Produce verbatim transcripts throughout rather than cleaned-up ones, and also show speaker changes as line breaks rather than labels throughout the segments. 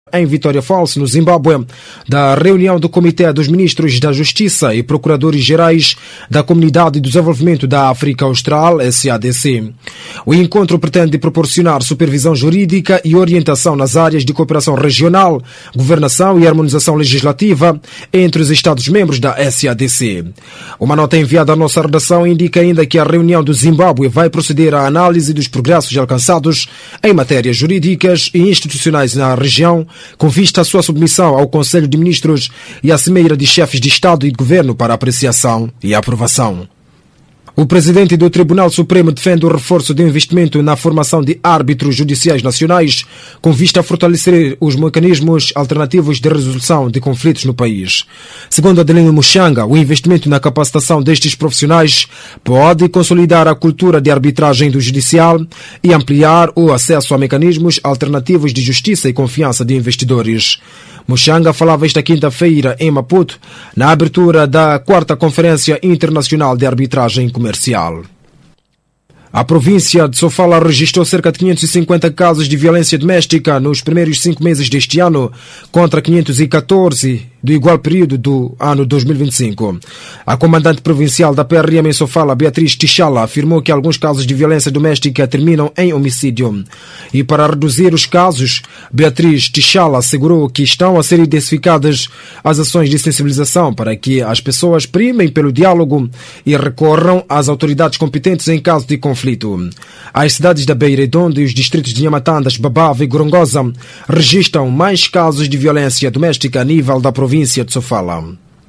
em Vitória Falls, no Zimbábue, da reunião do Comitê dos Ministros da Justiça e Procuradores Gerais da Comunidade de Desenvolvimento da África Austral, S A D C. O encontro pretende proporcionar supervisão jurídica e orientação nas áreas de cooperação regional, governação e harmonização legislativa entre os Estados-membros da S A D C. Uma nota enviada à nossa redação indica ainda que a reunião do Zimbábue vai proceder à análise dos progressos alcançados em matérias jurídicas e institucionais na região, com vista à sua submissão ao Conselho de Ministros e à Cimeira de Chefes de Estado e de Governo para apreciação e aprovação. O presidente do Tribunal Supremo defende o reforço do investimento na formação de árbitros judiciais nacionais, com vista a fortalecer os mecanismos alternativos de resolução de conflitos no país. Segundo Adelino Mushanga, o investimento na capacitação destes profissionais pode consolidar a cultura de arbitragem do judicial e ampliar o acesso a mecanismos alternativos de justiça e confiança de investidores. Mushanga falava esta quinta-feira em Maputo, na abertura da quarta Conferência Internacional de Arbitragem Comercial. A província de Sofala registrou cerca de quinhentos e cinquenta casos de violência doméstica nos primeiros cinco meses deste ano, contra quinhentos e catorze do igual período do ano dois mil e vinte e cinco. A comandante provincial da P R M em Sofala, Beatriz Tichala, afirmou que alguns casos de violência doméstica terminam em homicídio. E para reduzir os casos, Beatriz Tichala assegurou que estão a ser intensificadas as ações de sensibilização para que as pessoas primem pelo diálogo e recorram às autoridades competentes em caso de conflito. As cidades da Beira Redondo e os distritos de Nhamatandas, Babava e Gorongosa registram mais casos de violência doméstica a nível da província de Sofala.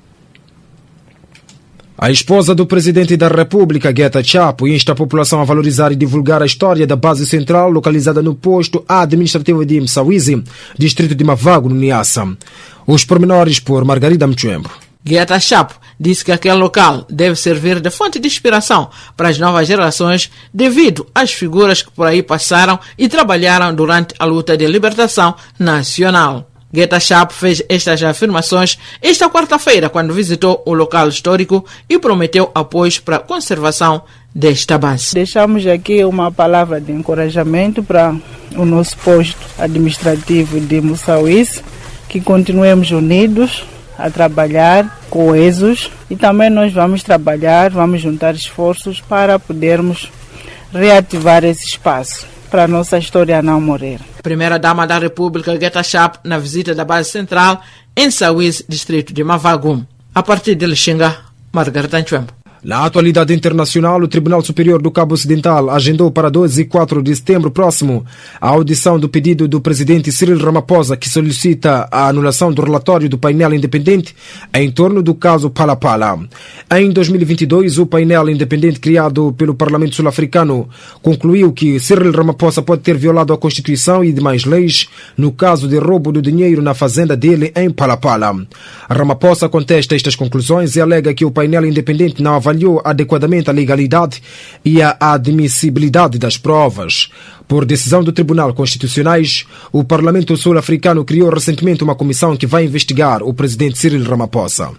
A esposa do presidente da República, Geta Chapo, insta a população a valorizar e divulgar a história da base central localizada no posto administrativo de Msawizi, distrito de Mavago, no Niassa. Os pormenores por Margarida Mchembo.
Geta Chapo disse que aquele local deve servir de fonte de inspiração para as novas gerações devido às figuras que por aí passaram e trabalharam durante a luta de libertação nacional. Geta Chapo fez estas afirmações esta quarta-feira quando visitou o local histórico e prometeu apoios para a conservação desta base.
Deixamos aqui uma palavra de encorajamento para o nosso posto administrativo de Msawizi, que continuemos unidos a trabalhar, coesos, e também nós vamos trabalhar, vamos juntar esforços para podermos reativar esse espaço, para a nossa história não morrer.
Primeira-Dama da República, Geta Chapo, na visita da base central em Msawizi, distrito de Mavago. A partir de Lixinga, Margarida Nchembo.
Na atualidade internacional, o Tribunal Superior do Cabo Ocidental agendou para dois e quatro de setembro próximo a audição do pedido do presidente Cyril Ramaphosa, que solicita a anulação do relatório do painel independente em torno do caso Palapala. Em dois mil e vinte e dois, o painel independente criado pelo Parlamento Sul-Africano concluiu que Cyril Ramaphosa pode ter violado a Constituição e demais leis no caso de roubo do dinheiro na fazenda dele em Palapala. Ramaphosa contesta estas conclusões e alega que o painel independente não avaliou adequadamente a legalidade e a admissibilidade das provas. Por decisão do Tribunal Constitucionais, o Parlamento Sul-Africano criou recentemente uma comissão que vai investigar o presidente Cyril Ramaphosa.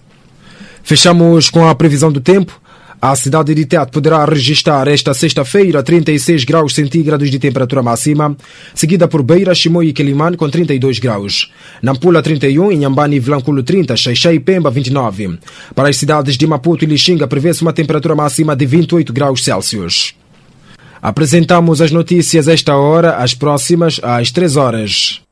Fechamos com a previsão do tempo. A cidade de Tete poderá registrar esta sexta-feira trinta e seis graus centígrados de temperatura máxima, seguida por Beira, Chimoio e Quelimane com trinta e dois graus. Nampula trinta e um, Inhambane e Vilanculo trinta, Xaixai e Pemba vinte e nove. Para as cidades de Maputo e Lixinga prevê-se uma temperatura máxima de vinte e oito graus Celsius. Apresentamos as notícias esta hora, as próximas às três horas.